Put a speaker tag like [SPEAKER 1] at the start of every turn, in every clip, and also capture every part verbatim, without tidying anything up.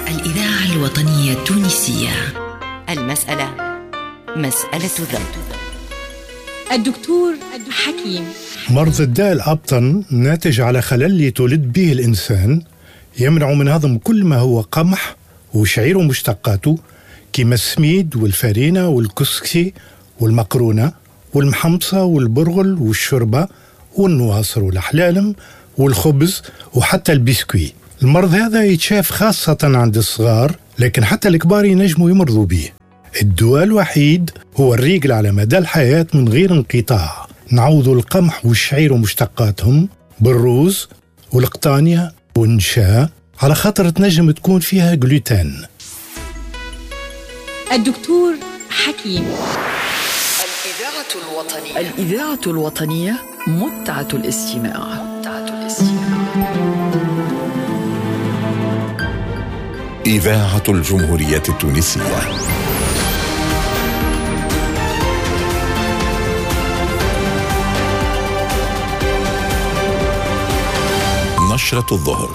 [SPEAKER 1] الإذاعة الوطنية التونسية.
[SPEAKER 2] المسألة مسألة ذنب.
[SPEAKER 3] الدكتور حكيم.
[SPEAKER 4] مرض الداء الأبطن ناتج على خلل يتولد به الإنسان يمنع من هضم كل ما هو قمح وشعير ومشتقاته كما السميد والفرينة والكسكسي والمقرونة والمحمصة والبرغل والشربة والنواصر والأحلالم والخبز وحتى البسكوي. المرض هذا يتشاف خاصة عند الصغار، لكن حتى الكبار ينجموا يمرضوا به. الدواء الوحيد هو الريقل على مدى الحياة من غير انقطاع. نعوضوا القمح والشعير ومشتقاتهم بالروز والقطانية والنشا على خاطر تنجم تكون فيها جلوتين.
[SPEAKER 3] الدكتور حكيم.
[SPEAKER 1] الإذاعة الوطنية.
[SPEAKER 5] الإذاعة الوطنية متعة الاستماع. متعة الاستماع.
[SPEAKER 6] إذاعة الجمهورية التونسية. نشرة الظهر.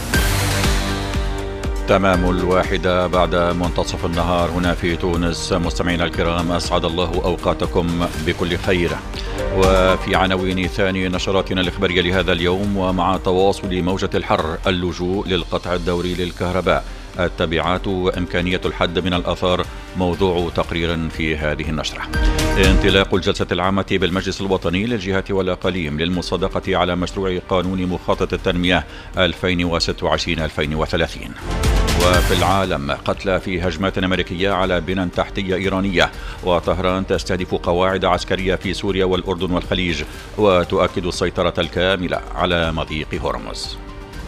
[SPEAKER 7] تمام الواحدة بعد منتصف النهار هنا في تونس. مستمعينا الكرام، أسعد الله أوقاتكم بكل خير. وفي عناوين ثاني نشراتنا الإخبارية لهذا اليوم، ومع تواصل موجة الحر اللجوء للقطع الدوري للكهرباء، التبعات وإمكانية الحد من الآثار موضوع تقرير في هذه النشرة. انطلاق الجلسة العامة بالمجلس الوطني للجهات والأقاليم للمصادقة على مشروع قانون مخطط التنمية ألفين وستة وعشرين ألفين وثلاثين. وفي العالم، قتلى في هجمات أمريكية على بنى تحتية إيرانية، وطهران تستهدف قواعد عسكرية في سوريا والأردن والخليج، وتؤكد السيطرة الكاملة على مضيق هرمز.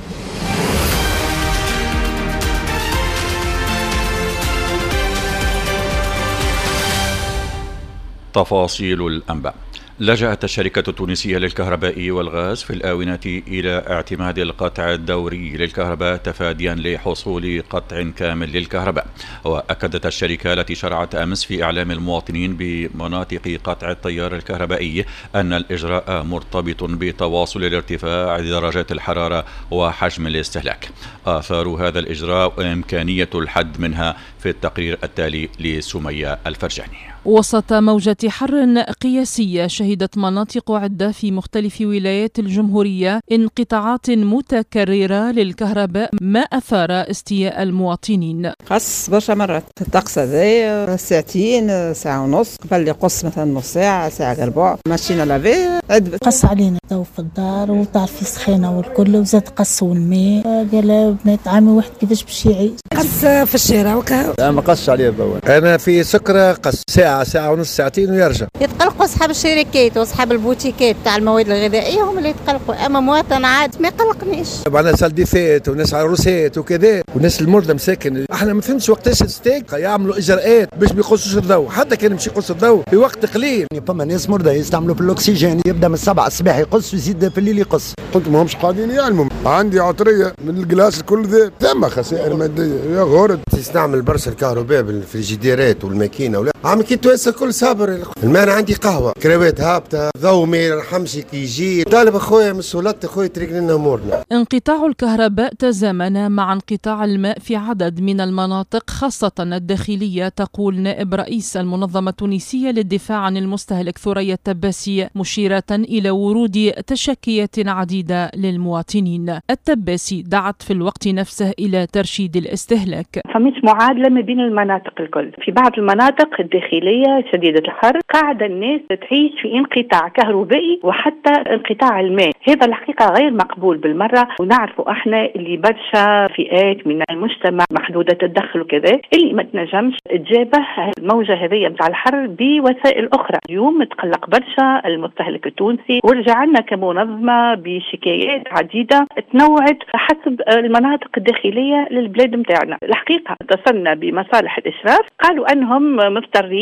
[SPEAKER 7] تفاصيل الأنباء. لجأت الشركة التونسية للكهرباء والغاز في الآونة إلى اعتماد القطع الدوري للكهرباء تفاديا لحصول قطع كامل للكهرباء. وأكدت الشركة التي شرعت أمس في إعلام المواطنين بمناطق قطع التيار الكهربائي أن الإجراء مرتبط بتواصل الارتفاع درجات الحرارة وحجم الاستهلاك. آثار هذا الإجراء وإمكانية الحد منها في التقرير التالي لسمية الفرجاني.
[SPEAKER 8] وسط موجة حر قياسية، شهدت مناطق عدة في مختلف ولايات الجمهورية انقطاعات متكررة للكهرباء، ما أثار استياء المواطنين.
[SPEAKER 9] قص برشا مرات الطقس هذايا ساعتين ساعة ونص، قبل لي قص مثلا نص ساعة ساعة ربع، ماشينا لافي عدبت.
[SPEAKER 10] قص علينا تو في الدار وتعرفي سخانة والكل، وزاد قص والماء. قال بنات عمي واحد كيفاش باش يعيش.
[SPEAKER 11] قص في الشارع وكا.
[SPEAKER 12] لا ما قصش عليه بوا. أنا في سكرة قص ساعة ساعة ونص ساعتين ويرجع.
[SPEAKER 13] يتقلقوا أصحاب الشركات وأصحاب البوتيكات تاع المواد الغذائية هم اللي يتقلقوا، أما مواطن عاد ما يقلقنيش.
[SPEAKER 12] طبعا سالديفات وناس على روسات وكذا، وناس المرضى مساكن. احنا ما فهمتش وقتاش الستيك يعملوا إجراءات باش ما يقصوش الضوء، حتى كان يمشي يقص الضوء في وقت قليل.
[SPEAKER 14] فما ناس مرضى يستعملوا في الأكسجين، يبدأ من السبعة الصباح يقص ويزيد في الليل يقص.
[SPEAKER 15] قلت ما همش قاعدين يعلموا. عندي عطرية من الجلاس الكل ذا، ثم خسائر مادية يا غورد.
[SPEAKER 16] تستعمل برشا الكهرباء بالفريجيديرات والماكينة ولا عم كي توسع كل صابر. الماء عندي قهوة كروات هابطة، ضوء ما يرحمش كي يجي. طالب أخويا من سولات أخويا تريق لنا أمورنا.
[SPEAKER 8] انقطاع الكهرباء تزامن مع انقطاع الماء في عدد من المناطق خاصة الداخلية، تقول نائب رئيس المنظمة التونسية للدفاع عن المستهلك ثريا التباسي، مشيرة إلى ورود تشكيات عديدة للمواطنين. التباسي دعت في الوقت نفسه إلى ترشيد الاستهلاك.
[SPEAKER 17] فمش معادلة ما بين المناطق الكل. في بعض المناطق الداخلية شديدة الحر قاعدة الناس تعيش في انقطاع كهربائي وحتى انقطاع الماء. هذا الحقيقة غير مقبول بالمرة، ونعرفوا احنا اللي برشا فئات من المجتمع محدودة الدخل وكذا اللي ما تنجمش تجابه الموجة هذه متاع الحر بوسائل أخرى. اليوم تقلق برشا المستهلك التونسي، ورجع لنا كمنظمة بشكايات عديدة تنوعت حسب المناطق الداخلية للبلاد متاعنا. الحقيقة اتصلنا بمصالح الإشراف، قالوا أنهم مضطرين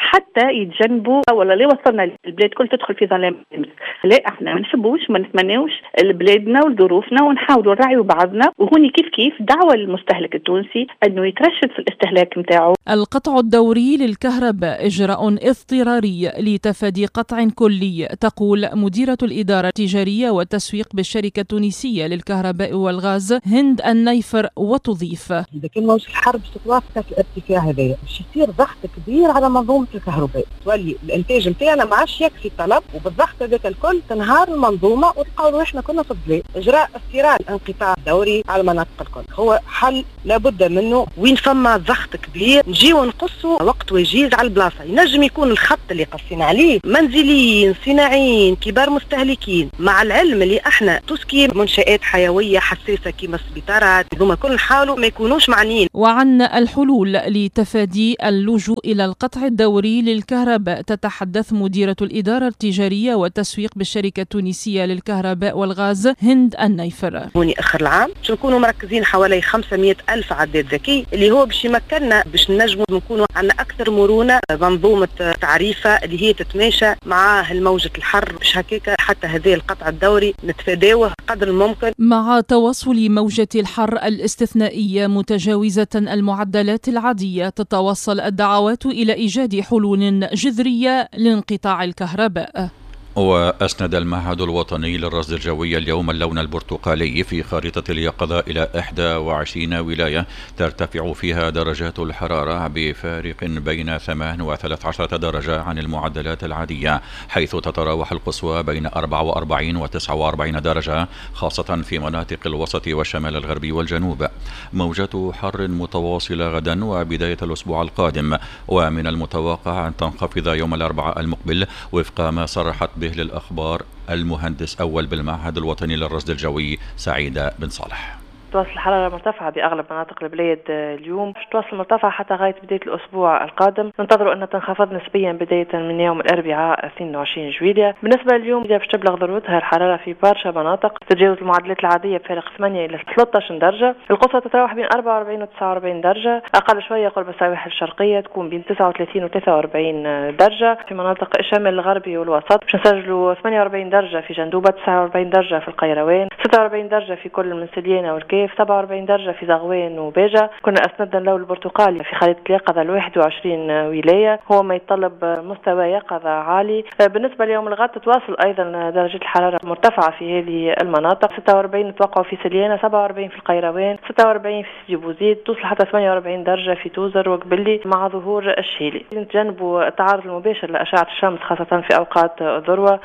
[SPEAKER 17] حتى يتجنبوا، ولا ليه وصلنا البلاد كل تدخل في ظلام الشمس. لا احنا ما نحبوش ما نتمناوش لبلادنا ولظروفنا، ونحاولوا نراعيوا بعضنا، وهوني كيف كيف دعوة للمستهلك التونسي انه يترشد في الاستهلاك نتاعو.
[SPEAKER 8] القطع الدوري للكهرباء إجراء اضطراري لتفادي قطع كلي، تقول مديرة الإدارة التجارية والتسويق بالشركة التونسية للكهرباء والغاز هند النيفر، وتضيف:
[SPEAKER 18] إذا كان موجة الحرب ستواصل الارتفاع هذايا باش يصير ضغط كبير على منظومة الكهرباء، تولي الإنتاج نتاعنا ما عادش يكفي الطلب، وبالضغط هذاك الكل تنهار المنظومة وتلقاو روحنا كنا في الظلام. إجراء اضطراري انقطاع دوري على المناطق الكل هو حل لابد منه. وين فما ضغط كبير نجيو نقصوا وقت وجيز على البلاصه، ينجم يكون الخط اللي قصينا عليه منزليين صناعيين كبار مستهلكين، مع العلم اللي احنا تسكي منشآت حيويه حساسه كما السبيطارات، هذوما كل نحاولوا ما يكونوش معنيين.
[SPEAKER 8] وعن الحلول لتفادي اللجوء الى القطع الدوري للكهرباء تتحدث مديره الاداره التجاريه والتسويق بالشركه التونسيه للكهرباء والغاز هند النيفر.
[SPEAKER 18] هوني اخر العام باش نكونوا مركزين حوالي خمسمائة الف عداد ذكي، اللي هو باش يمكننا باش نجموا نكونوا عندنا اكثر مرونه، منظومه تعريفه اللي هي تتماشى مع الموجه الحر، باش هكاك حتى هذه القطع الدوري نتفاداوه قدر الممكن.
[SPEAKER 8] مع تواصل موجه الحر الاستثنائيه متجاوزه المعدلات العاديه، تتوصل الدعوات الى ايجاد حلول جذريه لانقطاع الكهرباء.
[SPEAKER 7] وأسند المعهد الوطني للرصد الجوي اليوم اللون البرتقالي في خارطة اليقظة إلى إحدى وعشرين ولاية ترتفع فيها درجات الحرارة بفارق بين ثمانية وثلاث عشرة درجة عن المعدلات العادية، حيث تتراوح القصوى بين أربعة وأربعين وتسعة وأربعين درجة، خاصة في مناطق الوسط والشمال الغربي والجنوب. موجات حر متواصلة غدا وبداية الأسبوع القادم، ومن المتوقع أن تنخفض يوم الأربعاء المقبل وفق ما صرحت به للأخبار المهندس أول بالمعهد الوطني للرصد الجوي سعيدة بن صالح.
[SPEAKER 19] تواصل الحرارة مرتفعة بأغلب مناطق البلاد اليوم، تواصل مرتفعة حتى غاية بداية الأسبوع القادم، ننتظر أن تنخفض نسبيا بداية من يوم الأربعاء اثنين وعشرين جويلية. بالنسبة لليوم باش تبلغ ذروتها الحرارة في برشا مناطق، تتجاوز المعدلات العادية بفارق ثمانية إلى ثلاثة عشر درجة، القصوى تتراوح بين أربعة وأربعين و تسعة وأربعين درجة، أقل شوية قرب السواحل الشرقية تكون بين تسعة وثلاثين و ثلاثة وأربعين درجة، في مناطق الشمال الغربي والوسط باش نسجلوا ثمانية وأربعين درجة في جندوبة، تسعة وأربعين درجة في القيروان، ستة وأربعين درجة في كل من سليانة والكيف، سبعة وأربعين درجة في زغوان وباجة. كنا أسندنا اللون البرتقالي في خريطة اليقظة ل واحد وعشرين ولاية، هو ما يتطلب مستوى يقظة عالي. بالنسبة ليوم الغد تتواصل أيضا درجة الحرارة مرتفعة في هذه المناطق، ستة وأربعين نتوقعوا في سليانة، سبعة وأربعين في القيروان، ستة وأربعين في سيدي بوزيد، توصل حتى ثمانية وأربعين درجة في توزر وقبلي مع ظهور الشيلي. نتجنبوا التعرض المباشر لأشعة الشمس خاصة في أوقات الذروة.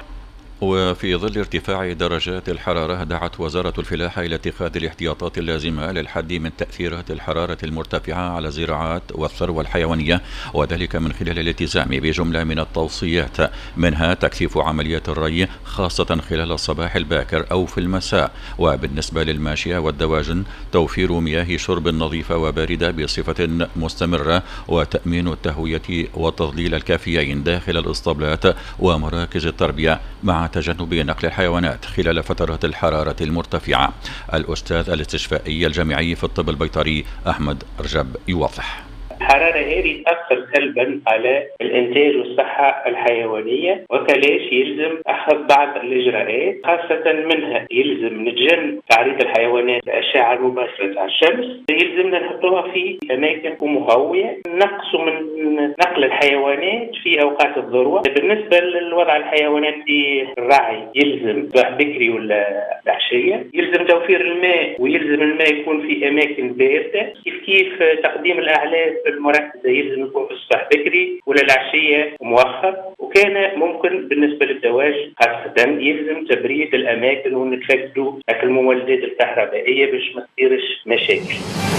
[SPEAKER 7] وفي ظل ارتفاع درجات الحرارة دعت وزارة الفلاحة إلى اتخاذ الاحتياطات اللازمة للحد من تأثيرات الحرارة المرتفعة على الزراعات والثروة الحيوانية، وذلك من خلال الالتزام بجملة من التوصيات، منها تكثيف عمليات الري خاصة خلال الصباح الباكر أو في المساء، وبالنسبة للماشية والدواجن توفير مياه شرب نظيفة وباردة بصفة مستمرة، وتأمين التهوية والتظليل الكافيين داخل الاسطبلات ومراكز التربية، مع تجنب نقل الحيوانات خلال فترات الحرارة المرتفعة. الأستاذ الاستشفائي الجامعي في الطب البيطري أحمد رجب يوضح:
[SPEAKER 20] الحرارة هذه تأثر سلبا على الإنتاج والصحة الحيوانية، وكلاش يلزم أخذ بعض الإجراءات، خاصة منها يلزم نتجنب تعريض الحيوانات للأشعة المباشرة على الشمس، يلزمنا نحطوها في أماكن مهوية، نقصوا من نقل الحيوانات في أوقات الذروة. بالنسبة للوضع الحيوانات في الرعي يلزم صباح بكري ولا العشية، يلزم توفير الماء، ويلزم الماء يكون في أماكن باردة، كيف كيف تقديم الأعلاف المركزة يلزم يكون في الصباح بكري ولا العشية مؤخر، وكان ممكن بالنسبة للدواجن خاصة يلزم تبريد الأماكن ونتفقدوا المولدات الكهربائية باش ما تصيرش مشاكل.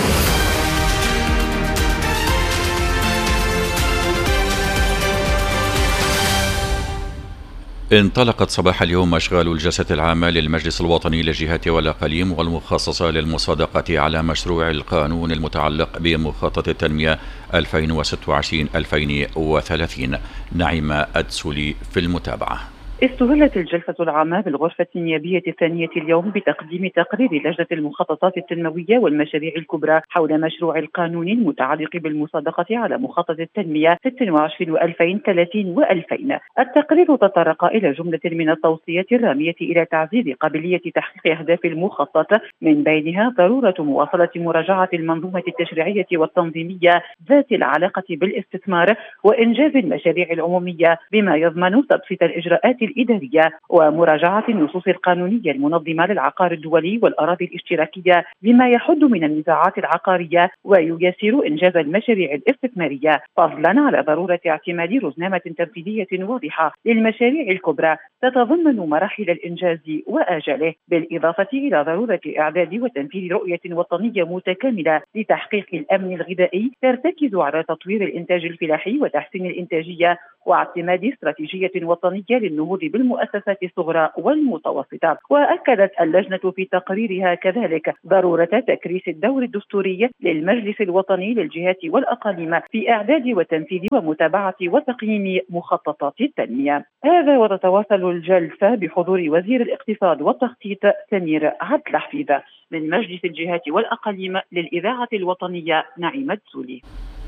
[SPEAKER 7] انطلقت صباح اليوم أشغال الجلسة العامة للمجلس الوطني للجهات والأقاليم والمخصصة للمصادقة على مشروع القانون المتعلق بمخطط التنمية ألفين وستة وعشرين ألفين وثلاثين. نعيمة أدسولي في المتابعة.
[SPEAKER 21] استهلت الجلسة العامة بالغرفة النيابية الثانية اليوم بتقديم تقرير لجنة المخططات التنموية والمشاريع الكبرى حول مشروع القانون المتعلق بالمصادقة على مخطط التنمية ستة وعشرين وألفين ثلاثين وألفين. التقرير تطرق إلى جملة من التوصيات الرامية إلى تعزيز قابلية تحقيق أهداف المخطط، من بينها ضرورة مواصلة مراجعة المنظومة التشريعية والتنظيمية ذات العلاقة بالاستثمار وإنجاز المشاريع العمومية، بما يضمن تبسيط الإجراءات الإدارية ومراجعة النصوص القانونية المنظمة للعقار الدولي والأراضي الاشتراكية، بما يحد من النزاعات العقارية وييسر إنجاز المشاريع الاستثمارية، فضلا على ضرورة اعتماد رزنامة تنفيذية واضحة للمشاريع الكبرى تتضمن مراحل الإنجاز وآجاله، بالإضافة إلى ضرورة إعداد وتنفيذ رؤية وطنية متكاملة لتحقيق الأمن الغذائي ترتكز على تطوير الإنتاج الفلاحي وتحسين الإنتاجية واعتماد استراتيجية وطنية للنهوض بالمؤسسات الصغرى والمتوسطة. وأكدت اللجنة في تقريرها كذلك ضرورة تكريس الدور الدستوري للمجلس الوطني للجهات والأقاليم في إعداد وتنفيذ ومتابعة وتقييم مخططات التنمية. هذا وتتواصل الجلسة بحضور وزير الاقتصاد والتخطيط سمير عبد الحفيظ. من مجلس الجهات والأقاليم للإذاعة الوطنية نعيمة سولي.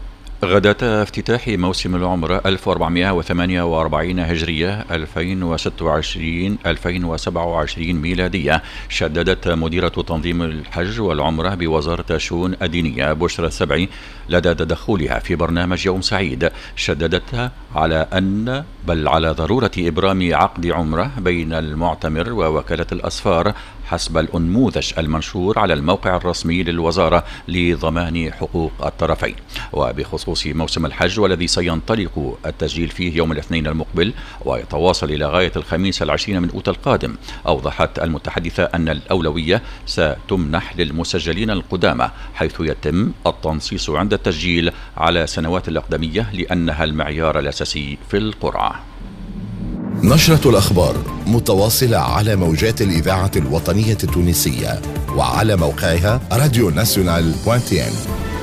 [SPEAKER 7] غداة افتتاح موسم العمرة ألف وأربعمائة وثمانية وأربعين هجرية ألفين وستة وعشرين ألفين وسبعة وعشرين ميلادية، شددت مديرة تنظيم الحج والعمرة بوزارة الشؤون الدينية بشرى السبعي لدى تدخلها في برنامج يوم سعيد، شددت على أن بل على ضرورة إبرام عقد عمرة بين المعتمر ووكالة الأسفار حسب الأنموذج المنشور على الموقع الرسمي للوزارة لضمان حقوق الطرفين. وبخصوص موسم الحج والذي سينطلق التسجيل فيه يوم الاثنين المقبل ويتواصل إلى غاية الخميس العشرين من أوت القادم، أوضحت المتحدثة أن الأولوية ستمنح للمسجلين القدامى، حيث يتم التنصيص عند التسجيل على سنوات الأقدمية لأنها المعيار الأساسي في القرعة.
[SPEAKER 6] نشرة الأخبار متواصلة على موجات الإذاعة الوطنية التونسية وعلى موقعها راديو ناسيونال دوت ان.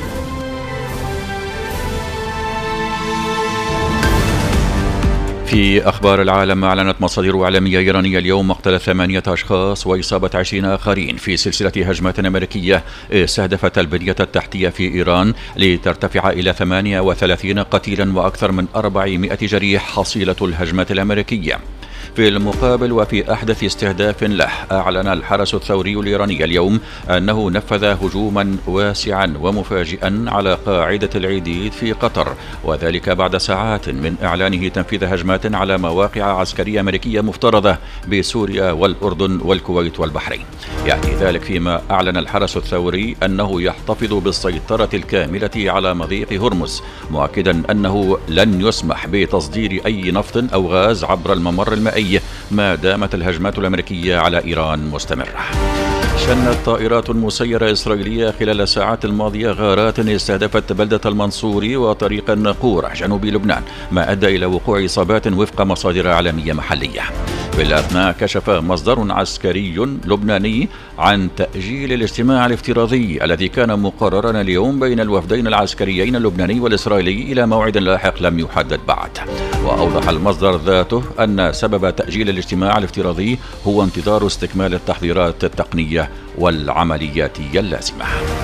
[SPEAKER 7] في أخبار العالم، أعلنت مصادر إعلامية إيرانية اليوم مقتل ثمانية أشخاص وإصابة عشرين آخرين في سلسلة هجمات أمريكية استهدفت البنية التحتية في إيران لترتفع إلى ثمانية وثلاثين قتيلا وأكثر من أربعمائة جريح حصيلة الهجمات الأمريكية. في المقابل وفي أحدث استهداف له، أعلن الحرس الثوري الإيراني اليوم أنه نفذ هجوما واسعا ومفاجئا على قاعدة العيديد في قطر، وذلك بعد ساعات من إعلانه تنفيذ هجمات على مواقع عسكرية أمريكية مفترضة بسوريا والأردن والكويت والبحرين. يأتي ذلك فيما أعلن الحرس الثوري أنه يحتفظ بالسيطرة الكاملة على مضيق هرمز، مؤكدا أنه لن يسمح بتصدير أي نفط أو غاز عبر الممر المائي ما دامت الهجمات الأمريكية على إيران مستمرة. شنت طائرات مسيرة إسرائيلية خلال الساعات الماضية غارات استهدفت بلدة المنصوري وطريق الناقورة جنوب لبنان، ما أدى إلى وقوع إصابات وفق مصادر إعلامية محلية. في الأثناء كشف مصدر عسكري لبناني عن تأجيل الاجتماع الافتراضي الذي كان مقررا اليوم بين الوفدين العسكريين اللبناني والإسرائيلي إلى موعد لاحق لم يحدد بعد. وأوضح المصدر ذاته أن سبب تأجيل الاجتماع الافتراضي هو انتظار استكمال التحضيرات التقنية والعملياتية اللازمة.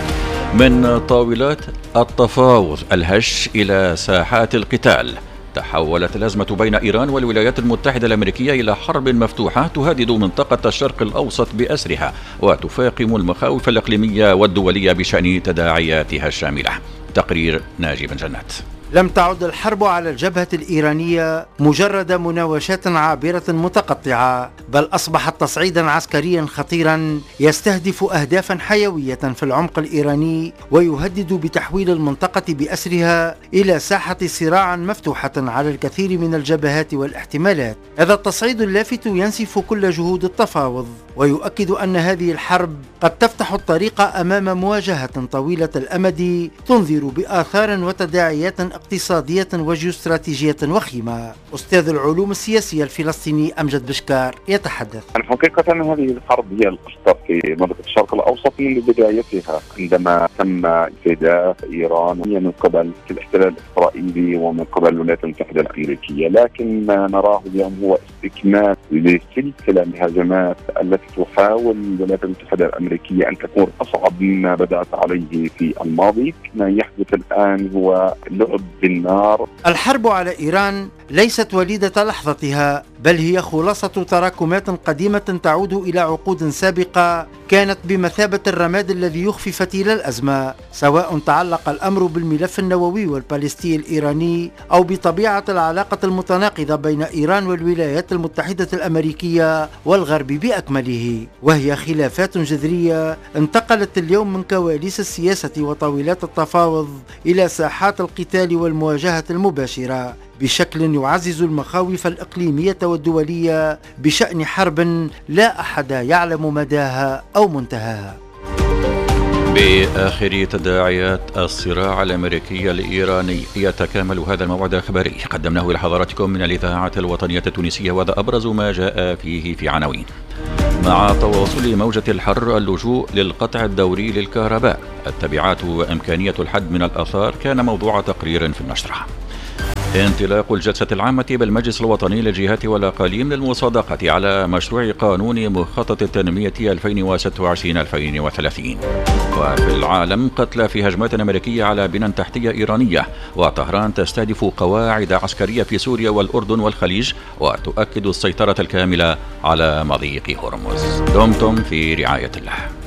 [SPEAKER 7] من طاولات التفاوض الهش إلى ساحات القتال، تحولت الأزمة بين إيران والولايات المتحدة الأمريكية إلى حرب مفتوحة تهدد منطقة الشرق الأوسط بأسرها وتفاقم المخاوف الإقليمية والدولية بشأن تداعياتها الشاملة. تقرير ناجي بن جنات.
[SPEAKER 22] لم تعد الحرب على الجبهة الإيرانية مجرد مناوشات عابرة متقطعة، بل أصبحت تصعيدا عسكريا خطيرا يستهدف أهدافا حيوية في العمق الإيراني ويهدد بتحويل المنطقة بأسرها إلى ساحة صراع مفتوحة على الكثير من الجبهات والاحتمالات. هذا التصعيد اللافت ينسف كل جهود التفاوض، ويؤكد أن هذه الحرب قد تفتح الطريق أمام مواجهة طويلة الأمد تنذر بآثار وتداعيات اقتصادية وجيوستراتيجية وخيمة. أستاذ العلوم السياسية الفلسطيني أمجد بشكار يتحدث.
[SPEAKER 2] حقيقة هذه الحرب هي الأخطر في منطقة الشرق الأوسط منذ بدايتها، عندما تم استهداف إيران من قبل الاحتلال الإسرائيلي ومن قبل الولايات المتحدة الأمريكية، لكن ما نراه اليوم هو استكمال لسلسلة الهجمات التي تحاول الولايات المتحدة الأمريكية أن تكون أصعب مما بدأت عليه في الماضي. ما يحدث الآن هو لعب بالنار.
[SPEAKER 22] الحرب على إيران ليست وليدة لحظتها، بل هي خلاصة تراكمات قديمة تعود إلى عقود سابقة كانت بمثابة الرماد الذي يخفي فتيل الأزمة، سواء تعلق الأمر بالملف النووي والباليستي الإيراني أو بطبيعة العلاقة المتناقضة بين إيران والولايات المتحدة الأمريكية والغرب بأكمله، وهي خلافات جذرية انتقلت اليوم من كواليس السياسة وطاولات التفاوض إلى ساحات القتال والمواجهة المباشرة بشكل يعزز المخاوف الإقليمية والدولية بشأن حرب لا أحد يعلم مداها أو منتهاها.
[SPEAKER 7] بآخر تداعيات الصراع الأمريكي الإيراني يتكامل هذا الموعد الخبري قدمناه إلى حضراتكم من الإذاعة الوطنية التونسية، وهذا أبرز ما جاء فيه في عناوين. مع تواصل موجة الحر اللجوء للقطع الدوري للكهرباء، التبعات وإمكانية الحد من الآثار كان موضوع تقرير في النشرة. انطلاق الجلسة العامة بالمجلس الوطني للجهات والأقاليم للمصادقة على مشروع قانون مخطط التنمية ألفين وستة وعشرين ألفين وثلاثين. وفي العالم قتلى في هجمات أمريكية على بنى تحتية إيرانية، وطهران تستهدف قواعد عسكرية في سوريا والأردن والخليج وتؤكد السيطرة الكاملة على مضيق هرمز. دمتم في رعاية الله.